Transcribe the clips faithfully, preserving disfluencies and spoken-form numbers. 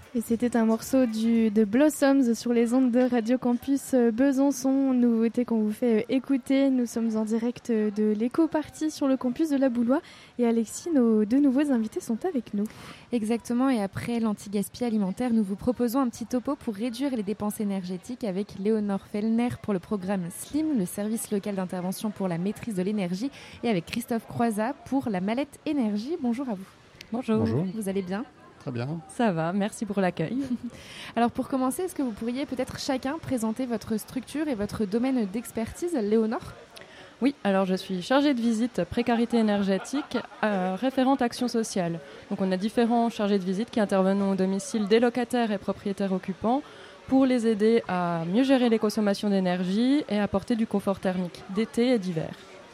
Et c'était un morceau du, de Blossoms sur les ondes de Radio Campus Besançon, nouveauté qu'on vous fait écouter. Nous sommes en direct de l'éco-party sur le campus de la Boulois et Alexis, nos deux nouveaux invités sont avec nous. Exactement, et après l'anti-gaspi alimentaire, nous vous proposons un petit topo pour réduire les dépenses énergétiques avec Léonore Fellner pour le programme SLIM, le service local d'intervention pour la maîtrise de l'énergie, et avec Christophe Croizat pour la mallette énergie. Bonjour à vous. Bonjour. Bonjour. Vous allez bien ? Très bien. Ça va, merci pour l'accueil. Alors pour commencer, est-ce que vous pourriez peut-être chacun présenter votre structure et votre domaine d'expertise, Léonore ? Oui, alors je suis chargée de visite précarité énergétique, euh, référente action sociale. Donc on a différents chargés de visite qui interviennent au domicile des locataires et propriétaires occupants pour les aider à mieux gérer les consommations d'énergie et apporter du confort thermique d'été et d'hiver.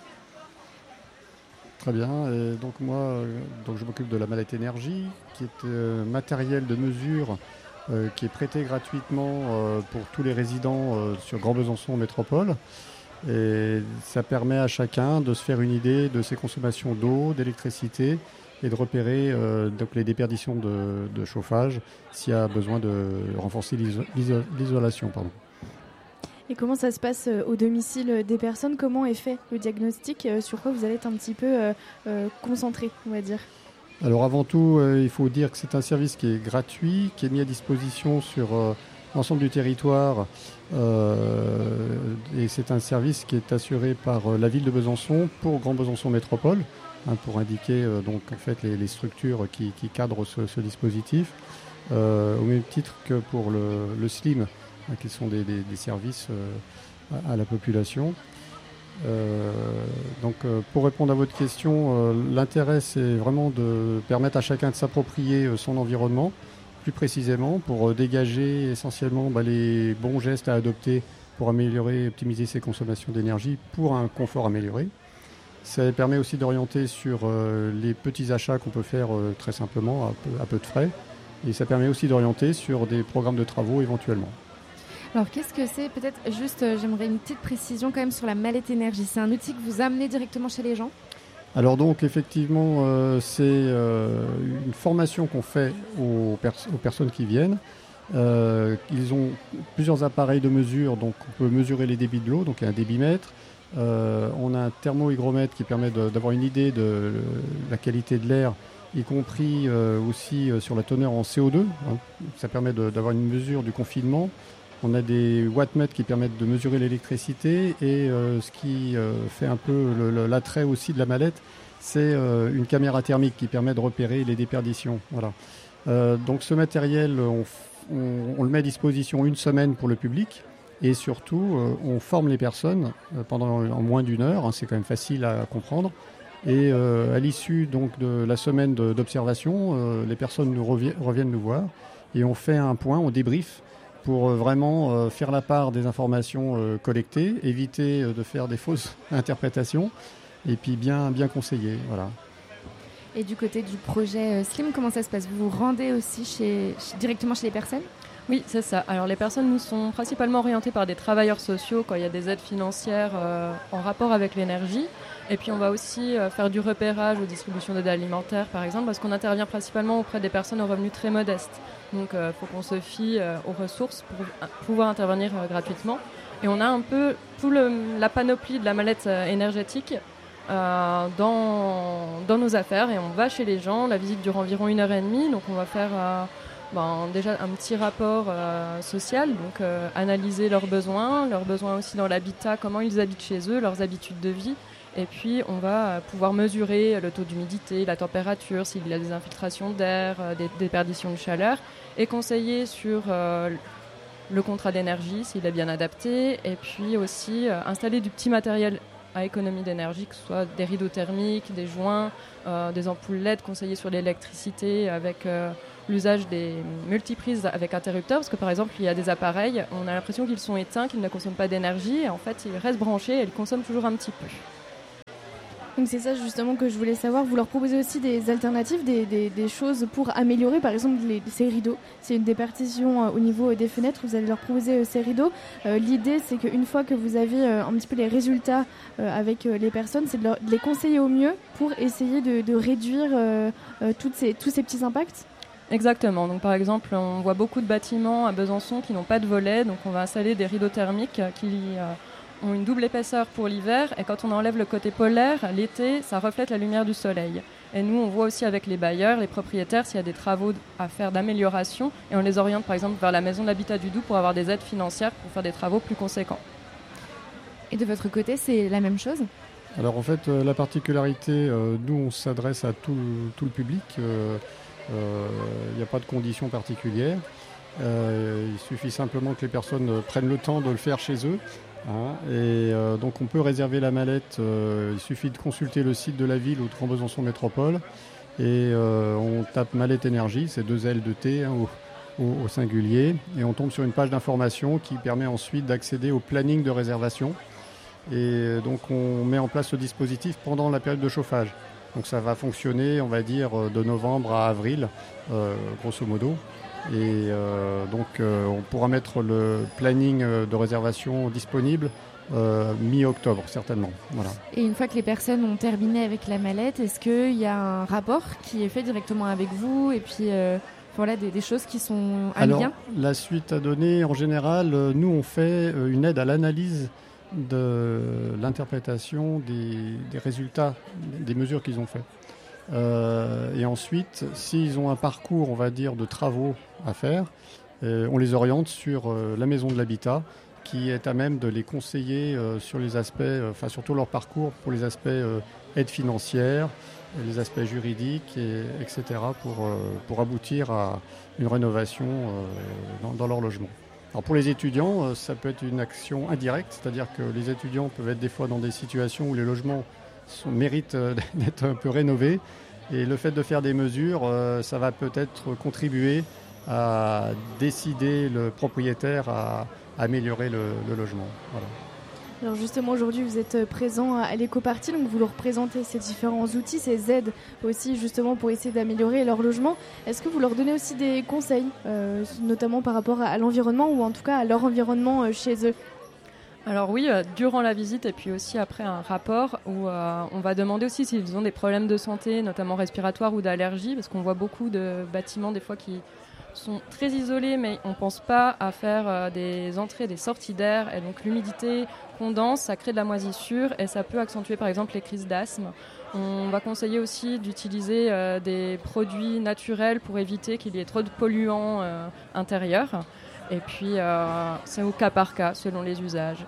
Très bien. Et donc moi, euh, donc je m'occupe de la mallette énergie, qui est euh, matériel de mesure euh, qui est prêté gratuitement euh, pour tous les résidents euh, sur Grand Besançon Métropole. Et ça permet à chacun de se faire une idée de ses consommations d'eau, d'électricité et de repérer euh, donc les déperditions de, de chauffage s'il y a besoin de renforcer l'iso- l'iso- l'isolation. Pardon. Et comment ça se passe euh, au domicile des personnes ? Comment est fait le diagnostic ? euh, Sur quoi vous allez être un petit peu euh, euh, concentré, on va dire ? Alors avant tout, euh, il faut dire que c'est un service qui est gratuit, qui est mis à disposition sur euh, l'ensemble du territoire. Euh, et c'est un service qui est assuré par euh, la ville de Besançon pour Grand Besançon Métropole, hein, pour indiquer euh, donc en fait les, les structures qui, qui cadrent ce, ce dispositif, euh, au même titre que pour le, le SLIM, hein, qui sont des, des, des services euh, à, à la population. Euh, donc euh, pour répondre à votre question, euh, l'intérêt c'est vraiment de permettre à chacun de s'approprier euh, son environnement plus précisément pour euh, dégager essentiellement bah, les bons gestes à adopter pour améliorer et optimiser ses consommations d'énergie pour un confort amélioré. Ça permet aussi d'orienter sur euh, les petits achats qu'on peut faire euh, très simplement à peu, à peu de frais, et ça permet aussi d'orienter sur des programmes de travaux éventuellement. Alors qu'est-ce que c'est ? Peut-être juste, euh, j'aimerais une petite précision quand même sur la mallette énergie. C'est un outil que vous amenez directement chez les gens ? Alors donc effectivement, euh, c'est euh, une formation qu'on fait aux, pers- aux personnes qui viennent. Euh, ils ont plusieurs appareils de mesure, donc on peut mesurer les débits de l'eau, donc il y a un débitmètre. Euh, on a un thermohygromètre qui permet de, d'avoir une idée de la qualité de l'air, y compris euh, aussi euh, sur la teneur en C O deux. Hein. Ça permet de, d'avoir une mesure du confinement. On a des wattmètres qui permettent de mesurer l'électricité et euh, ce qui euh, fait un peu le, le, l'attrait aussi de la mallette, c'est euh, une caméra thermique qui permet de repérer les déperditions. Voilà. Euh, donc ce matériel, on, on, on le met à disposition une semaine pour le public et surtout euh, on forme les personnes euh, pendant en moins d'une heure, hein, c'est quand même facile à comprendre. Et euh, à l'issue donc, de la semaine de, d'observation, euh, les personnes nous revi- reviennent nous voir et on fait un point, on débrief pour vraiment euh, faire la part des informations euh, collectées, éviter euh, de faire des fausses interprétations et puis bien, bien conseiller. Voilà. Et du côté du projet euh, SLIM, comment ça se passe ? Vous vous rendez aussi chez, chez, directement chez les personnes ? Oui, c'est ça. Alors les personnes nous sont principalement orientées par des travailleurs sociaux quand il y a des aides financières euh, en rapport avec l'énergie. Et puis on va aussi euh, faire du repérage aux distributions d'aide alimentaire par exemple, parce qu'on intervient principalement auprès des personnes aux revenus très modestes. Donc il euh, faut qu'on se fie euh, aux ressources pour euh, pouvoir intervenir euh, gratuitement. Et on a un peu toute la panoplie de la mallette euh, énergétique euh, dans, dans nos affaires. Et on va chez les gens, la visite dure environ une heure et demie. Donc on va faire euh, ben, déjà un petit rapport euh, social, donc euh, analyser leurs besoins, leurs besoins aussi dans l'habitat, comment ils habitent chez eux, leurs habitudes de vie. Et puis, on va pouvoir mesurer le taux d'humidité, la température, s'il y a des infiltrations d'air, des déperditions de chaleur, et conseiller sur euh, le contrat d'énergie, s'il est bien adapté, et puis aussi euh, installer du petit matériel à économie d'énergie, que ce soit des rideaux thermiques, des joints, euh, des ampoules L E D, conseiller sur l'électricité avec euh, l'usage des multiprises avec interrupteurs, parce que par exemple, il y a des appareils, on a l'impression qu'ils sont éteints, qu'ils ne consomment pas d'énergie, et en fait, ils restent branchés et ils consomment toujours un petit peu. Donc c'est ça justement que je voulais savoir. Vous leur proposez aussi des alternatives, des, des, des choses pour améliorer, par exemple les, ces rideaux. C'est une déperdition euh, au niveau des fenêtres, vous allez leur proposer euh, ces rideaux. Euh, l'idée c'est qu'une fois que vous avez euh, un petit peu les résultats euh, avec euh, les personnes, c'est de, leur, de les conseiller au mieux pour essayer de, de réduire euh, euh, toutes ces, tous ces petits impacts. Exactement. Donc, par exemple, on voit beaucoup de bâtiments à Besançon qui n'ont pas de volets. Donc, on va installer des rideaux thermiques qui euh, ont une double épaisseur pour l'hiver. Et quand on enlève le côté polaire, l'été, ça reflète la lumière du soleil. Et nous, on voit aussi avec les bailleurs, les propriétaires, s'il y a des travaux à faire d'amélioration. Et on les oriente, par exemple, vers la maison de l'habitat du Doubs pour avoir des aides financières pour faire des travaux plus conséquents. Et de votre côté, c'est la même chose ? Alors en fait, euh, la particularité, euh, nous, on s'adresse à tout, tout le public. Il euh, n'y euh, a pas de conditions particulières. Euh, il suffit simplement que les personnes prennent le temps de le faire chez eux. Hein, et euh, donc on peut réserver la mallette. Euh, il suffit de consulter le site de la ville ou de Grand Besançon Métropole. Et euh, on tape mallette énergie, c'est deux L de T hein, au, au, au singulier. Et on tombe sur une page d'information qui permet ensuite d'accéder au planning de réservation. Et donc on met en place ce dispositif pendant la période de chauffage. Donc ça va fonctionner, on va dire, de novembre à avril, euh, grosso modo. Et euh, donc euh, on pourra mettre le planning de réservation disponible euh, mi-octobre, certainement. Voilà. Et une fois que les personnes ont terminé avec la mallette, est-ce qu'il y a un rapport qui est fait directement avec vous et puis euh, voilà, des, des choses qui sont à Alors, lien ? La suite à donner, en général, nous on fait une aide à l'analyse de l'interprétation des, des résultats, des mesures qu'ils ont fait. Euh, et ensuite, s'ils ont un parcours, on va dire, de travaux à faire, euh, on les oriente sur euh, la maison de l'habitat, qui est à même de les conseiller euh, sur les aspects, euh, enfin surtout leur parcours pour les aspects euh, aide financière, les aspects juridiques, et, etc. pour, euh, pour aboutir à une rénovation euh, dans, dans leur logement. Alors pour les étudiants, ça peut être une action indirecte, c'est-à-dire que les étudiants peuvent être des fois dans des situations où les logements sont, méritent d'être un peu rénovés. Et le fait de faire des mesures, ça va peut-être contribuer à décider le propriétaire à améliorer le, le logement. Voilà. Alors justement, aujourd'hui, vous êtes présent à l'éco-party, donc vous leur présentez ces différents outils, ces aides aussi justement pour essayer d'améliorer leur logement. Est-ce que vous leur donnez aussi des conseils, euh, notamment par rapport à l'environnement ou en tout cas à leur environnement euh, chez eux ? Alors oui, euh, durant la visite et puis aussi après un rapport où euh, on va demander aussi s'ils ont des problèmes de santé, notamment respiratoires ou d'allergie, parce qu'on voit beaucoup de bâtiments des fois qui sont très isolés, mais on ne pense pas à faire euh, des entrées, des sorties d'air, et donc l'humidité condense, ça crée de la moisissure et ça peut accentuer par exemple les crises d'asthme. On va conseiller aussi d'utiliser euh, des produits naturels pour éviter qu'il y ait trop de polluants euh, intérieurs. Et puis euh, c'est au cas par cas selon les usages.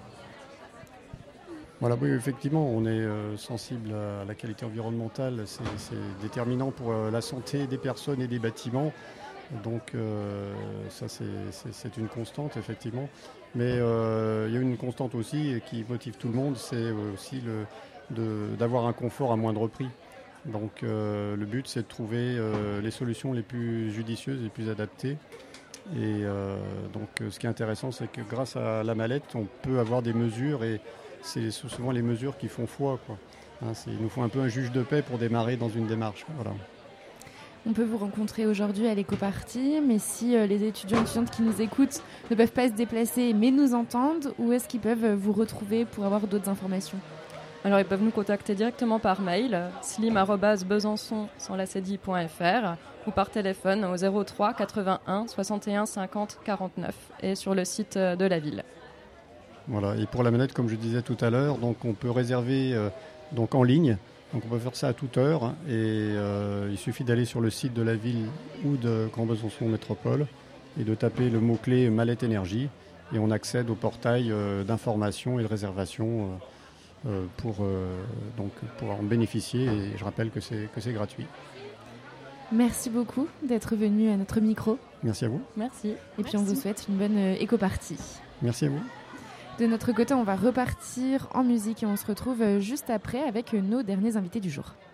Voilà, oui, effectivement, on est euh, sensible à la qualité environnementale, c'est, c'est déterminant pour euh, la santé des personnes et des bâtiments. Donc euh, ça c'est, c'est, c'est une constante effectivement, mais euh, il y a une constante aussi qui motive tout le monde, c'est aussi le, de, d'avoir un confort à moindre prix. Donc euh, le but c'est de trouver euh, les solutions les plus judicieuses, les plus adaptées. Et euh, donc ce qui est intéressant c'est que grâce à la mallette on peut avoir des mesures et c'est souvent les mesures qui font foi, quoi. Hein, c'est, il nous faut un peu un juge de paix pour démarrer dans une démarche. Voilà. On peut vous rencontrer aujourd'hui à l'éco-party, mais si euh, les étudiants et étudiantes qui nous écoutent ne peuvent pas se déplacer mais nous entendent, où est-ce qu'ils peuvent vous retrouver pour avoir d'autres informations ? Alors ils peuvent nous contacter directement par mail, slim arobase besançon sans la cédille point f r ou par téléphone au zéro trois quatre-vingt-un soixante et un cinquante quarante-neuf et sur le site de la ville. Voilà, et pour la manette, comme je disais tout à l'heure, donc on peut réserver euh, donc en ligne. Donc on peut faire ça à toute heure et euh, il suffit d'aller sur le site de la ville ou de Grand Besançon Métropole et de taper le mot-clé mallette énergie et on accède au portail euh, d'information et de réservation euh, euh, pour euh, donc pouvoir en bénéficier et je rappelle que c'est, que c'est gratuit. Merci beaucoup d'être venu à notre micro. Merci à vous. Merci. Et Merci. puis on vous souhaite une bonne euh, éco-party. Merci à vous. De notre côté, on va repartir en musique et on se retrouve juste après avec nos derniers invités du jour.